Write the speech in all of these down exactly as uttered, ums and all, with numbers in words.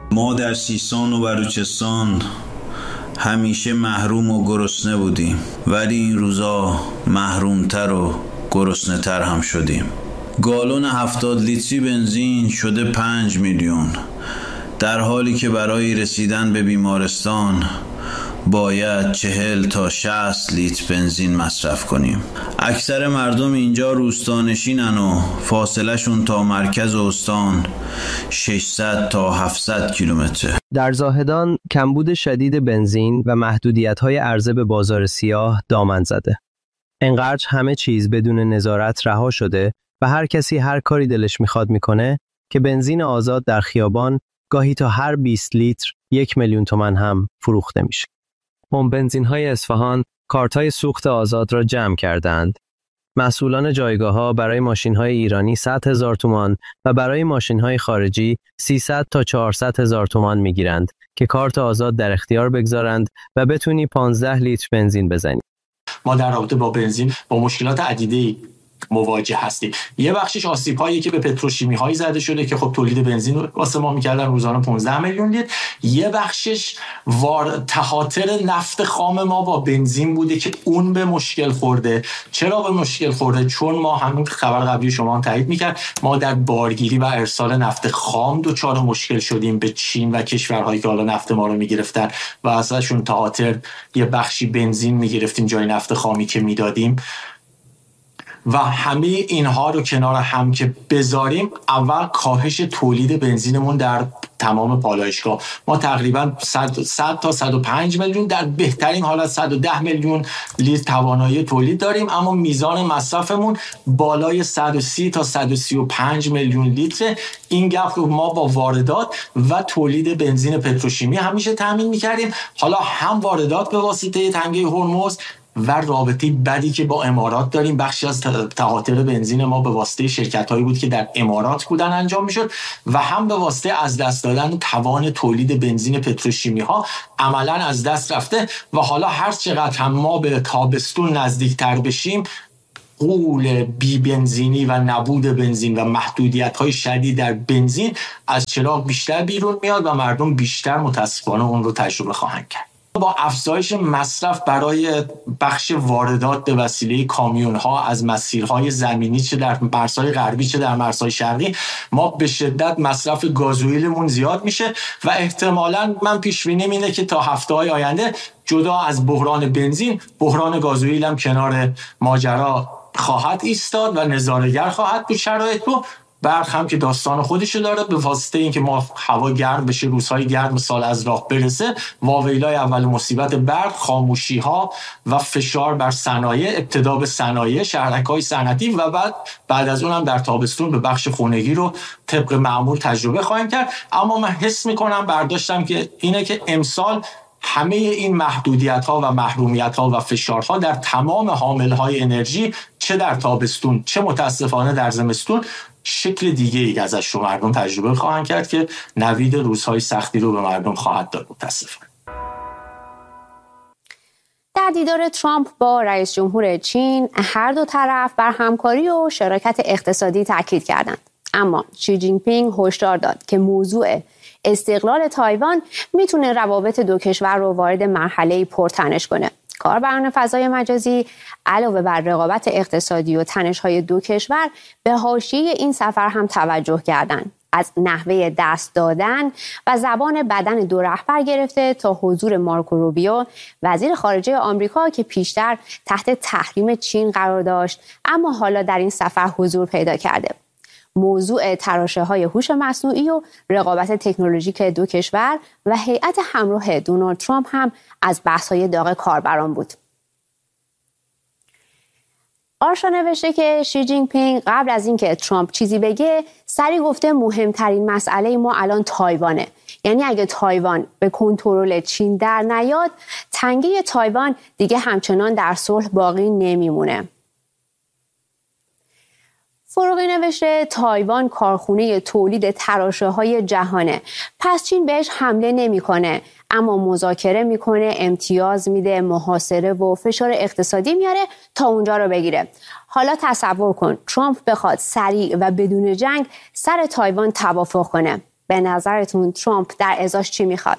ما در سیستان و بلوچستان همیشه محروم و گرسنه بودیم، ولی این روزا محرومتر و گرسنه تر هم شدیم. گالون هفتاد لیتری بنزین شده پنج میلیون، در حالی که برای رسیدن به بیمارستان باید چهل تا شصت لیتر بنزین مصرف کنیم. اکثر مردم اینجا روستانشینن و فاصله شون تا مرکز استان ششصد تا هفتصد کیلومتره. در زاهدان کمبود شدید بنزین و محدودیت‌های عرضه به بازار سیاه دامن زده. انقدر همه چیز بدون نظارت رها شده و هر کسی هر کاری دلش میخواد میکنه که بنزین آزاد در خیابان گاهی تا هر بیست لیتر یک میلیون تومان هم فروخته میشه. هم بنزین‌های اصفهان کارت‌های سوخت آزاد را جمع کردند. مسئولان جایگاه‌ها برای ماشین‌های ایرانی صد هزار تومان و برای ماشین‌های خارجی سیصد تا چهارصد هزار تومان می‌گیرند که کارت آزاد در اختیار بگذارند و بتونی پانزده لیتر بنزین بزنی. ما در رابطه با بنزین با مشکلات عدیده‌ای مواجه هستیم. یه بخشش آسیب‌هایی که به پتروشیمی‌هایی زده شده که خب تولید بنزین واسه ما می‌کردن روزانه پانزده میلیون لیتر. یه بخشش وار تهاتر نفت خام ما با بنزین بوده که اون به مشکل خورده. چرا به مشکل خورده؟ چون ما همون خبر قبلی شما هم تایید می‌کرد، ما در بارگیری و ارسال نفت خام دچار مشکل شدیم به چین و کشورهایی که حالا نفت ما رو می‌گرفتن و ازشون تهاتر یه بخشی بنزین می‌گرفتیم جای نفت خامی که میدادیم. و همه اینها رو کنار هم که بذاریم، اول کاهش تولید بنزینمون در تمام پالایشگاه ما تقریبا صد تا صد و پنج میلیون، در بهترین حالت صد و ده میلیون لیتر توانایی تولید داریم، اما میزان مصرفمون بالای صد و سی تا صد و سی و پنج میلیون لیتر. این گپ رو ما با واردات و تولید بنزین پتروشیمی همیشه تامین می‌کردیم. حالا هم واردات به واسطه تنگه هرمز و رابطه بدی که با امارات داریم، بخشی از تهاتر بنزین ما به واسطه شرکت‌هایی بود که در امارات بودن انجام میشد و هم به واسطه از دست دادن توان تولید بنزین پتروشیمی ها عملاً از دست رفته. و حالا هر چقدر هم ما به تابستون نزدیکتر بشیم، غول بی بنزینی و نبود بنزین و محدودیت‌های شدید در بنزین از چراغ بیشتر بیرون میاد و مردم بیشتر متاسفانه اون رو تجربه خواهند کرد. با افزایش مصرف برای بخش واردات به وسیله کامیون‌ها از مسیرهای زمینی، چه در مرزهای غربی چه در مرزهای شرقی، ما به شدت مصرف گازوئیلمون زیاد میشه و احتمالاً من پیش بینیم اینه که تا هفته‌های آینده جدا از بحران بنزین، بحران گازوئیل هم کنار ماجرا خواهد ایستاد و نظاره‌گر خواهد بود شرایط رو. برق هم که داستان خودشو داره، به واسطه اینکه ما هوا گرم بشه، روزهای گرم سال از راه برسه، واویلای اول مصیبت برق خاموشی ها و فشار بر صنایع، ابتدا به صنایع شهرک‌های صنعتی و بعد بعد از اون هم در تابستون به بخش خانگی رو طبق معمول تجربه خواهیم کرد. اما من حس میکنم، برداشتم که اینه که امسال همه این محدودیت‌ها و محرومیت‌ها و فشارها در تمام حامل‌های انرژی، چه در تابستون چه متاسفانه در زمستون، شکل دیگه ای ازش رو مردم تجربه خواهند کرد که نوید روزهای سختی رو به مردم خواهد داد متاسفانه. در دیدار ترامپ با رئیس جمهور چین، هر دو طرف بر همکاری و شراکت اقتصادی تاکید کردند. اما شی جین پینگ هشدار داد که موضوع استقلال تایوان میتونه روابط دو کشور رو وارد مرحله پرتنش کنه. کاربران فضای مجازی علاوه بر رقابت اقتصادی و تنش‌های دو کشور به حاشیه این سفر هم توجه کردند. از نحوه دست دادن و زبان بدن دو رهبر گرفته تا حضور مارکو روبیو وزیر خارجه آمریکا که پیشتر تحت تحریم چین قرار داشت اما حالا در این سفر حضور پیدا کرده. موضوع تراشه‌های هوش مصنوعی و رقابت تکنولوژیک دو کشور و هیئت همراه دونالد ترامپ هم از بحث‌های داغ کاربران بود. آرشا نوشته که شی جین پینگ قبل از اینکه ترامپ چیزی بگه سری گفته مهمترین مسئله ما الان تایوانه. یعنی اگه تایوان به کنترل چین در نیاد، تنگه تایوان دیگه همچنان در صلح باقی نمیمونه. فروغی نوشته تایوان کارخونه تولید تراشه‌های جهانه، پس چین بهش حمله نمی‌کنه، اما مذاکره میکنه، امتیاز میده، محاصره و فشار اقتصادی میاره تا اونجا رو بگیره. حالا تصور کن ترامپ بخواد سریع و بدون جنگ سر تایوان توافق کنه. به نظرتون ترامپ در ازاش چی میخواد؟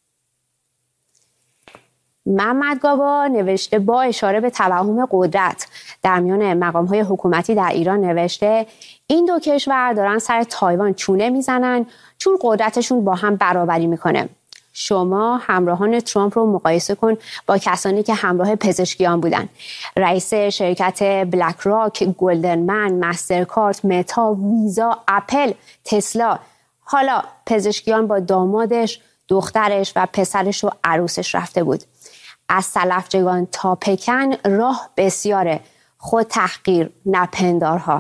محمد گاوا نوشته با اشاره به توهم قدرت در میان مقام‌های حکومتی در ایران نوشته این دو کشور دارن سر تایوان چونه میزنن چون قدرتشون با هم برابری میکنه. شما همراهان ترامپ رو مقایسه کن با کسانی که همراه پزشکیان بودن. رئیس شرکت بلک راک، گلدمن، مسترکارت، متا، ویزا، اپل، تسلا. حالا پزشکیان با دامادش، دخترش و پسرش و عروسش رفته بود. از سلفچگان تا پکن راه بسیاره، خود تحقیر نپندارها.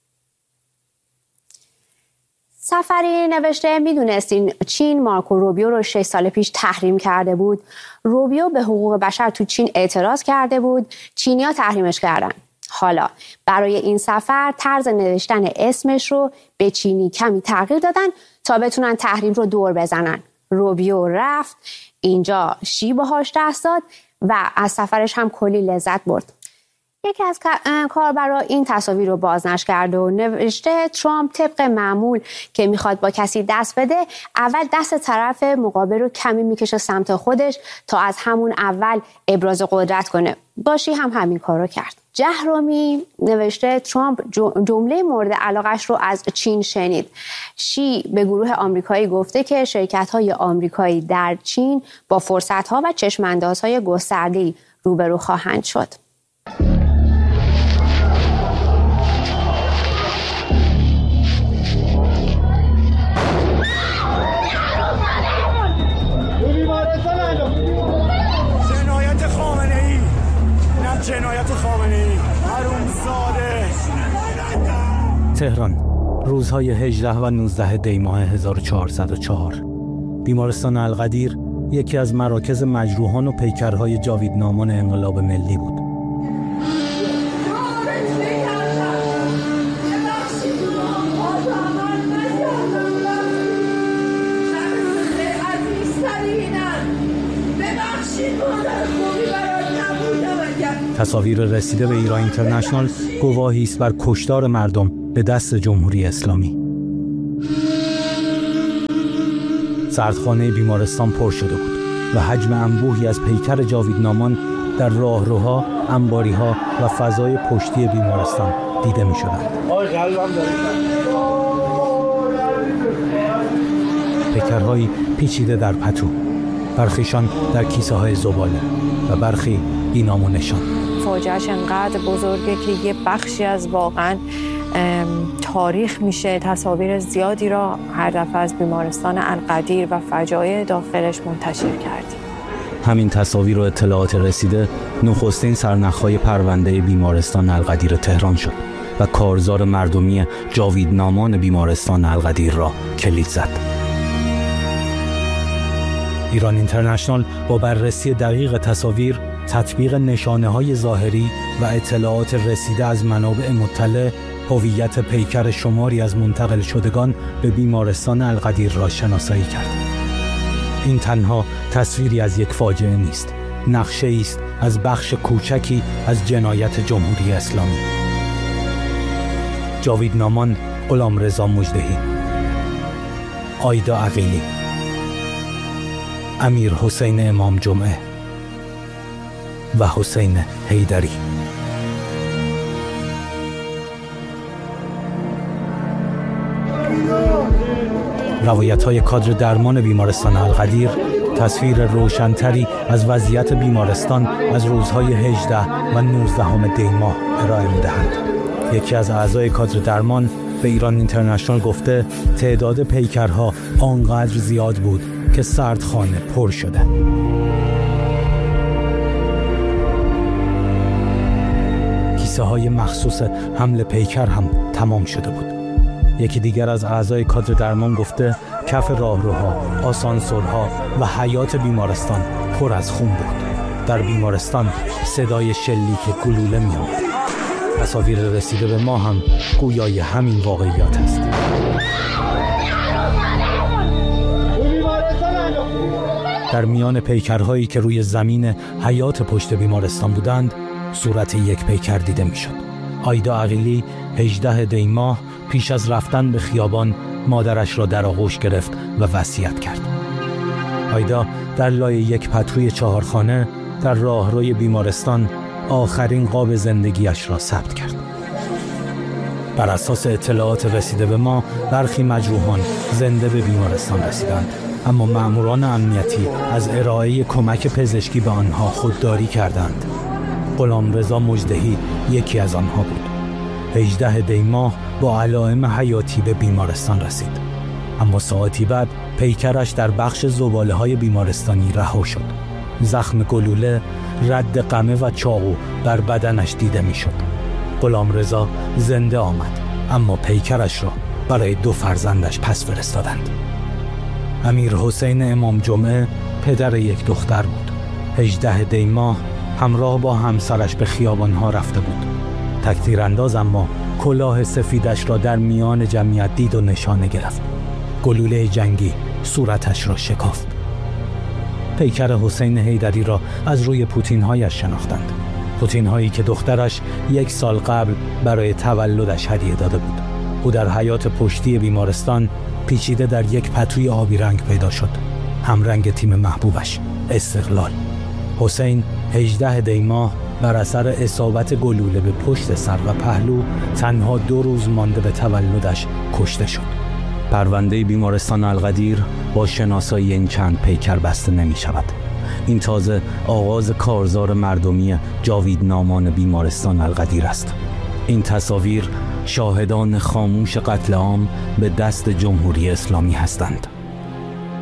سفری نوشته میدونستین چین مارکو روبیو رو شش سال پیش تحریم کرده بود. روبیو به حقوق بشر تو چین اعتراض کرده بود، چینی‌ها تحریمش کردن. حالا برای این سفر طرز نوشتن اسمش رو به چینی کمی تغییر دادن تا بتونن تحریم رو دور بزنن. روبیو رفت اینجا شی باهاش دست داد و از سفرش هم کلی لذت برد. یکی از کاربرا این تصاویر رو بازنشر کرده و نوشته ترامپ طبق معمول که میخواد با کسی دست بده اول دست طرف مقابل رو کمی میکشه سمت خودش تا از همون اول ابراز قدرت کنه. باشی هم همین کار رو کرد. جهرومی نوشته ترامپ جمله مورد علاقش رو از چین شنید. شی به گروه آمریکایی گفته که شرکت‌های آمریکایی در چین با فرصت‌ها و چشم‌اندازهای گسترده‌ای روبرو خواهند شد. جنایت خامنه‌ای حرومزاده. تهران، روزهای هجده و نوزده دی ماه هزار و چهارصد و چهار. بیمارستان القدیر یکی از مراکز مجروحان و پیکرهای جاویدنامان انقلاب ملی بود. تصاویر رسیده به ایران اینترنشنال گواهی است بر کشتار مردم به دست جمهوری اسلامی. سردخانه بیمارستان پر شده بود و حجم انبوهی از پیکر جاویدنامان در راهروها، انباریها و فضای پشتی بیمارستان دیده می شدند. پیکرهایی پیچیده در پتو، برخیشان در کیسه های زباله و برخی بی‌نام و نشان. فاجعه‌اش انقدر بزرگه که یه بخشی از واقعا تاریخ میشه. تصاویر زیادی را هر دفعه از بیمارستان القدیر و فجایع داخلش منتشر کردیم. همین تصاویر و اطلاعات رسیده نخستین سرنخ‌های پرونده بیمارستان القدیر تهران شد و کارزار مردمی جاویدنامان بیمارستان القدیر را کلید زد. ایران اینترنشنال با بررسی دقیق تصاویر، تطبیق نشانه‌های ظاهری و اطلاعات رسیده از منابع مطلع، هویت پیکر شماری از منتقل شدگان به بیمارستان القدیر را شناسایی کرد. این تنها تصویری از یک فاجعه نیست، نقشه‌ای است از بخش کوچکی از جنایت جمهوری اسلامی. جاویدنامان غلامرضا مژدهی، آیدا عقیلی، امیر حسین امام جمعه و حسین حیدری. روایت‌های کادر درمان بیمارستان القدیر تصویر روشن‌تری از وضعیت بیمارستان از روزهای هجده و نوزده دی ماه ارائه می‌دهند. یکی از اعضای کادر درمان به ایران اینترنشنال گفته تعداد پیکرها آنقدر زیاد بود که سردخانه پر شده. کیسه های مخصوص حمل پیکر هم تمام شده بود. یکی دیگر از اعضای کادر درمان گفته کف راهروها، آسانسورها و حیاط بیمارستان پر از خون بود. در بیمارستان صدای شلیک گلوله می آمد. تصاویر رسیده به ما هم گویای همین واقعیات است. در میان پیکرهایی که روی زمین حیاط پشت بیمارستان بودند، صورت یک پیکر دیده می شد. آیدا عقیلی هجده دی ماه پیش از رفتن به خیابان مادرش را در آغوش گرفت و وصیت کرد. آیدا در لای یک پتوی چهارخانه در راهروی بیمارستان آخرین قاب زندگیش را ثبت کرد. بر اساس اطلاعات رسیده به ما، برخی مجروحان زنده به بیمارستان رسیدند، اما مأموران امنیتی از ارائه کمک پزشکی به آنها خودداری کردند. غلامرضا مژدهی یکی از آنها بود. هجده دی ماه با علائم حیاتی به بیمارستان رسید، اما ساعتی بعد پیکرش در بخش زباله‌های بیمارستانی رها شد. زخم گلوله، رد قمه و چاقو بر بدنش دیده می‌شد. غلامرضا زنده آمد، اما پیکرش را برای دو فرزندش پس فرستادند. امیر حسین امام جمعه پدر یک دختر بود. هجده دی ماه همراه با همسرش به خیابان‌ها رفته بود. تک‌تیرانداز اما کلاه سفیدش را در میان جمعیت دید و نشانه گرفت. گلوله جنگی صورتش را شکافت. پیکر حسین حیدری را از روی پوتین‌هایش شناختند. پوتین‌هایی که دخترش یک سال قبل برای تولدش هدیه داده بود. او در حیاط پشتی بیمارستان پیچیده در یک پتوی آبی رنگ پیدا شد، همرنگ تیم محبوبش استقلال. حسین هجده دی ماه بر اثر اصابت گلوله به پشت سر و پهلو تنها دو روز مانده به تولدش کشته شد. پرونده بیمارستان القدیر با شناسایی این چند پیکر بسته نمی شود. این تازه آغاز کارزار مردمی جاوید نامان بیمارستان القدیر است. این تصاویر شاهدان خاموش قتل عام به دست جمهوری اسلامی هستند.